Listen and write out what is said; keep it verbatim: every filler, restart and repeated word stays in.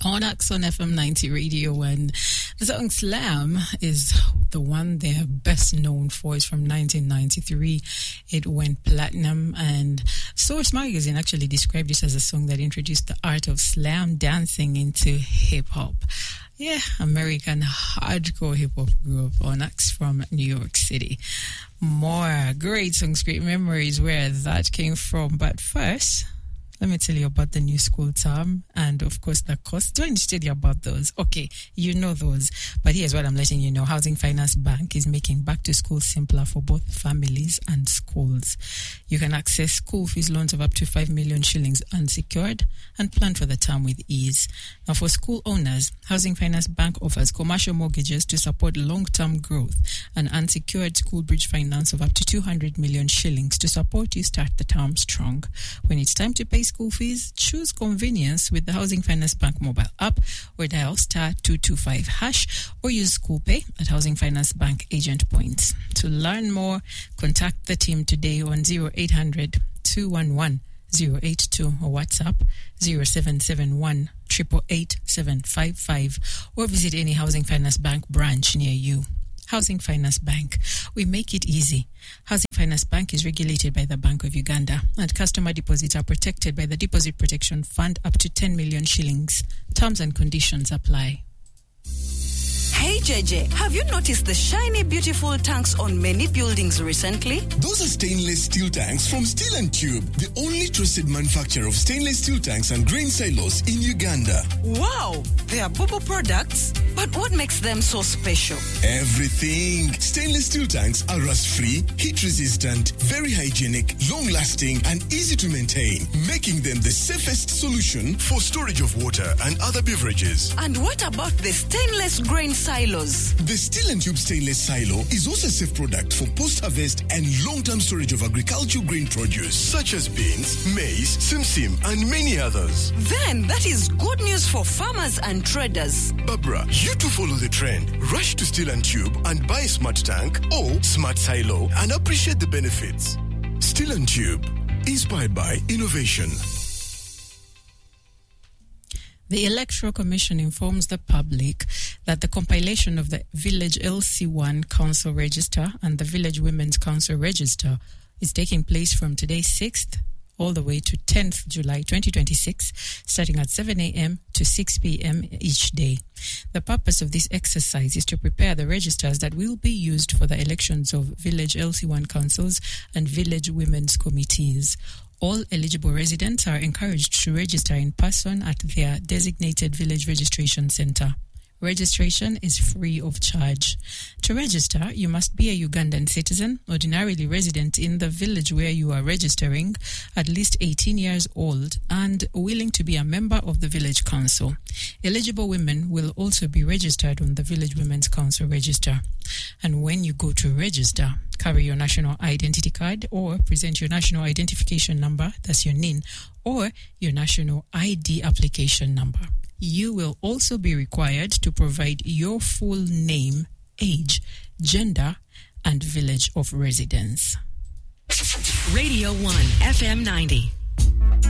on Axon F M ninety Radio, and the song Slam is the one they're best known for. It's from nineteen ninety-three. It went platinum, and Source Magazine actually described it as a song that introduced the art of slam dancing into hip-hop. Yeah, American hardcore hip-hop group on Axe from New York City. More great songs, great memories where that came from. But first, let me tell you about the new school term and, of course, the cost. Do I need to tell you about those? Okay, you know those. But here's what I'm letting you know. Housing Finance Bank is making back to school simpler for both families and schools. You can access school fees loans of up to five million shillings unsecured and plan for the term with ease. Now, for school owners, Housing Finance Bank offers commercial mortgages to support long-term growth and unsecured school bridge finance of up to two hundred million shillings to support you start the term strong. When it's time to pay school fees, choose convenience with the Housing Finance Bank mobile app or dial star two two five hash or use School Pay at Housing Finance Bank agent points. To learn more, contact the team today on zero eight hundred, two one one, zero eight two or WhatsApp zero seven seven one, eight eight eight, seven five five or visit any Housing Finance Bank branch near you. Housing Finance Bank. We make it easy. Housing Finance Bank is regulated by the Bank of Uganda, and customer deposits are protected by the Deposit Protection Fund up to ten million shillings. Terms and conditions apply. Hey J J, have you noticed the shiny, beautiful tanks on many buildings recently? Those are stainless steel tanks from Steel and Tube, the only trusted manufacturer of stainless steel tanks and grain silos in Uganda. Wow, they are Bobo products, but what makes them so special? Everything. Stainless steel tanks are rust-free, heat-resistant, very hygienic, long-lasting, and easy to maintain, making them the safest solution for storage of water and other beverages. And what about the stainless grain silos? The Steel and Tube stainless silo is also a safe product for post-harvest and long-term storage of agricultural grain produce, such as beans, maize, simsim, and many others. Then that is good news for farmers and traders. Barbara, you too follow the trend. Rush to Steel and Tube and buy a smart tank or smart silo and appreciate the benefits. Steel and Tube, inspired by innovation. The Electoral Commission informs the public that the compilation of the Village L C one Council Register and the Village Women's Council Register is taking place from today, sixth, all the way to tenth July twenty twenty-six, starting at seven a.m. to six p.m. each day. The purpose of this exercise is to prepare the registers that will be used for the elections of Village L C one councils and Village Women's Committees. All eligible residents are encouraged to register in person at their designated village registration center. Registration is free of charge. To register, you must be a Ugandan citizen, ordinarily resident in the village where you are registering, at least eighteen years old, and willing to be a member of the village council. Eligible women will also be registered on the Village Women's Council register. And when you go to register, carry your national identity card or present your national identification number, that's your N I N, or your national I D application number. You will also be required to provide your full name, age, gender, and village of residence. Radio one, F M ninety.